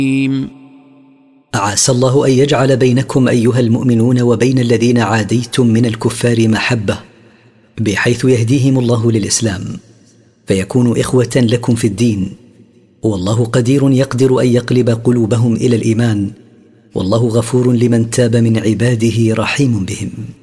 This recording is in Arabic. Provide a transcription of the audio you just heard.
عسى الله أن يجعل بينكم أيها المؤمنون وبين الذين عاديتم من الكفار محبة، بحيث يهديهم الله للإسلام فيكونوا إخوة لكم في الدين، والله قدير يقدر أن يقلب قلوبهم إلى الإيمان، والله غفور لمن تاب من عباده رحيم بهم.